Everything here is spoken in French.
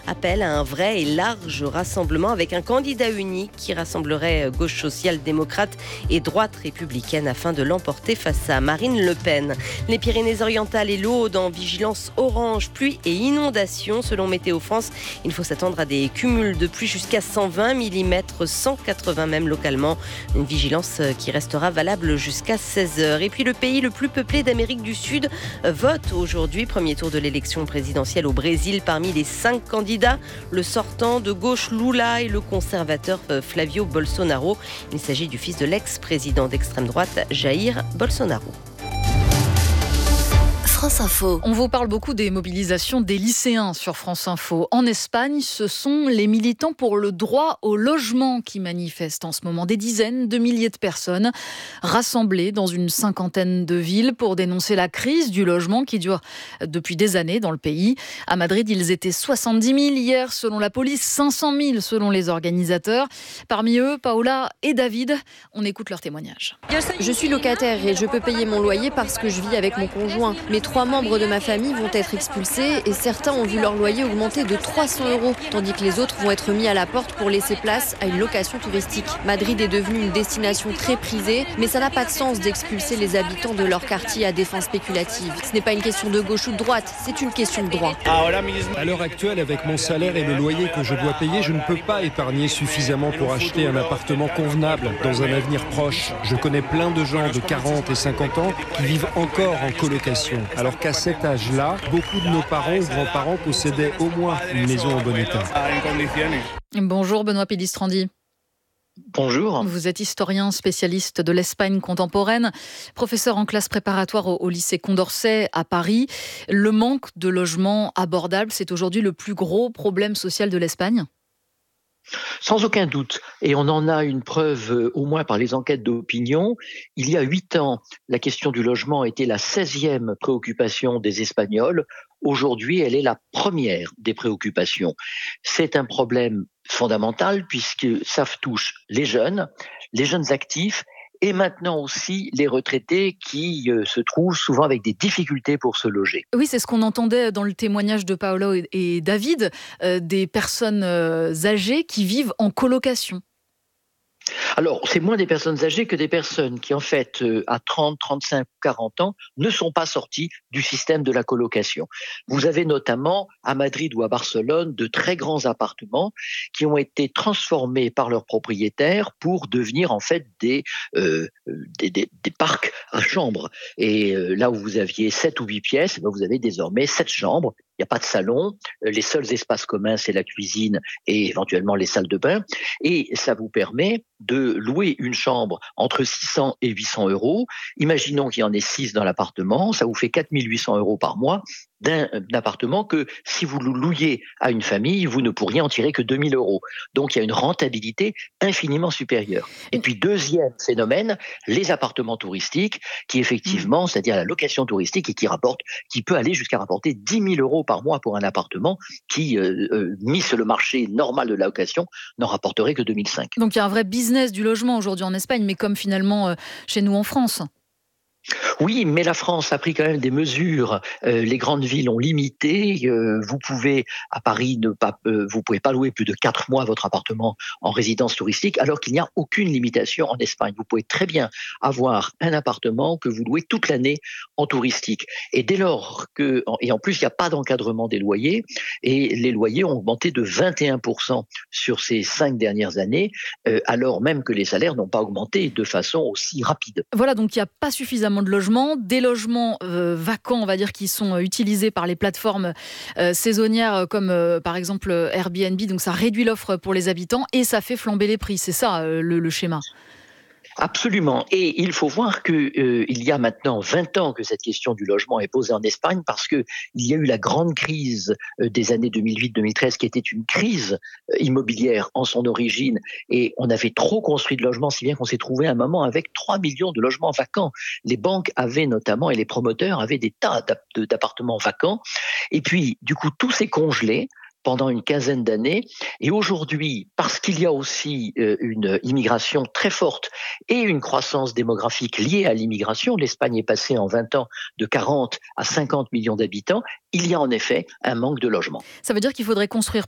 appelle à un vrai et large rassemblement avec un candidat unique qui rassemblerait gauche social-démocrate et droite républicaine afin de l'emporter face à Marine Le Pen. Les Pyrénées-Orientales et l'Aude en vigilance orange, pluie et inondations selon Météo France. Il faut s'attendre à des cumuls de pluie jusqu'à 120 mm, 180 même localement. Une vigilance qui restera valable jusqu'à 16h. Et puis le pays le plus peuplé d'Amérique du Sud vote aujourd'hui. Premier tour de l'élection présidentielle au Brésil. Parmi les 5 candidats, le sortant de gauche Lula et le conservateur Flavio Bolsonaro. Il s'agit du fils de l'ex-président d'extrême droite Jair Bolsonaro. France Info. On vous parle beaucoup des mobilisations des lycéens sur France Info. En Espagne, ce sont les militants pour le droit au logement qui manifestent en ce moment. Des dizaines de milliers de personnes rassemblées dans une cinquantaine de villes pour dénoncer la crise du logement qui dure depuis des années dans le pays. À Madrid, ils étaient 70 000 hier selon la police, 500 000 selon les organisateurs. Parmi eux, Paola et David. On écoute leurs témoignages. Je suis locataire et je peux payer mon loyer parce que je vis avec mon conjoint. Mais 3 membres de ma famille vont être expulsés et certains ont vu leur loyer augmenter de 300 €, tandis que les autres vont être mis à la porte pour laisser place à une location touristique. Madrid est devenue une destination très prisée, mais ça n'a pas de sens d'expulser les habitants de leur quartier à des fins spéculatives. Ce n'est pas une question de gauche ou de droite, c'est une question de droit. À l'heure actuelle, avec mon salaire et le loyer que je dois payer, je ne peux pas épargner suffisamment pour acheter un appartement convenable dans un avenir proche. Je connais plein de gens de 40 et 50 ans qui vivent encore en colocation. Alors qu'à cet âge-là, beaucoup de nos parents ou grands-parents possédaient au moins une maison en bon état. Bonjour Benoît Pélistrandi. Bonjour. Vous êtes historien spécialiste de l'Espagne contemporaine, professeur en classe préparatoire au lycée Condorcet à Paris. Le manque de logements abordables, c'est aujourd'hui le plus gros problème social de l'Espagne ? Sans aucun doute, et on en a une preuve au moins par les enquêtes d'opinion. Il y a 8 ans, la question du logement était la 16e préoccupation des Espagnols. Aujourd'hui, elle est la première des préoccupations. C'est un problème fondamental puisque ça touche les jeunes actifs, et maintenant aussi les retraités qui se trouvent souvent avec des difficultés pour se loger. Oui, c'est ce qu'on entendait dans le témoignage de Paola et David, des personnes âgées qui vivent en colocation. Alors, c'est moins des personnes âgées que des personnes qui, en fait, à 30, 35, 40 ans, ne sont pas sorties du système de la colocation. Vous avez notamment, à Madrid ou à Barcelone, de très grands appartements qui ont été transformés par leurs propriétaires pour devenir, en fait, des parcs à chambres. Et là où vous aviez 7 ou 8 pièces, vous avez désormais 7 chambres. Il n'y a pas de salon, les seuls espaces communs, c'est la cuisine et éventuellement les salles de bain. Et ça vous permet de louer une chambre entre 600 et 800 €. Imaginons qu'il y en ait 6 dans l'appartement, ça vous fait 4 800 € par mois d'un appartement que si vous le louiez à une famille, vous ne pourriez en tirer que 2 000 €. Donc il y a une rentabilité infiniment supérieure. Et puis deuxième phénomène, les appartements touristiques qui effectivement, c'est-à-dire la location touristique et qui peut aller jusqu'à rapporter 10 000 € par mois pour un appartement qui, mis sur le marché normal de la location, n'en rapporterait que 2005. Donc il y a un vrai business du logement aujourd'hui en Espagne, mais comme finalement chez nous en France. Oui, mais la France a pris quand même des mesures. Les grandes villes ont limité. Vous pouvez, à Paris, vous pouvez pas louer plus de 4 mois votre appartement en résidence touristique, alors qu'il n'y a aucune limitation en Espagne. Vous pouvez très bien avoir un appartement que vous louez toute l'année en touristique. Et dès lors et en plus, il n'y a pas d'encadrement des loyers, et les loyers ont augmenté de 21% sur ces 5 dernières années, alors même que les salaires n'ont pas augmenté de façon aussi rapide. Voilà, donc il n'y a pas suffisamment de logements, des logements vacants, on va dire, qui sont utilisés par les plateformes saisonnières comme par exemple Airbnb, donc ça réduit l'offre pour les habitants et ça fait flamber les prix, c'est ça le schéma. Absolument. Et il faut voir que il y a maintenant 20 ans que cette question du logement est posée en Espagne parce que il y a eu la grande crise des années 2008-2013 qui était une crise immobilière en son origine et on avait trop construit de logements si bien qu'on s'est trouvé à un moment avec 3 millions de logements vacants. Les banques avaient notamment et les promoteurs avaient des tas d'appartements vacants et puis du coup tout s'est congelé pendant une quinzaine d'années. Et aujourd'hui, parce qu'il y a aussi une immigration très forte et une croissance démographique liée à l'immigration, l'Espagne est passée en 20 ans de 40 à 50 millions d'habitants, il y a en effet un manque de logements. Ça veut dire qu'il faudrait construire